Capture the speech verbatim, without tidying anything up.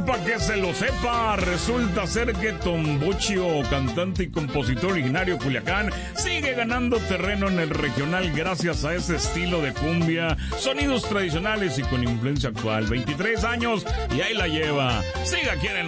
para que se lo sepa, resulta ser que Tombochio, cantante y compositor originario de Culiacán, sigue ganando terreno en el regional gracias a ese estilo de cumbia, sonidos tradicionales y con influencia actual. veintitrés años y ahí la lleva. Siga aquí en el